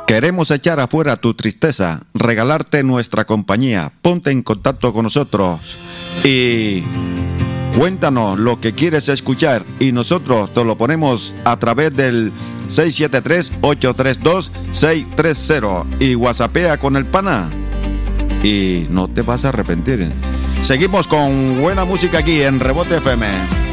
Queremos echar afuera tu tristeza, regalarte nuestra compañía. Ponte en contacto con nosotros y cuéntanos lo que quieres escuchar y nosotros te lo ponemos a través del 673-832-630 y whatsappea con el pana y no te vas a arrepentir. Seguimos con buena música aquí en Rebote FM.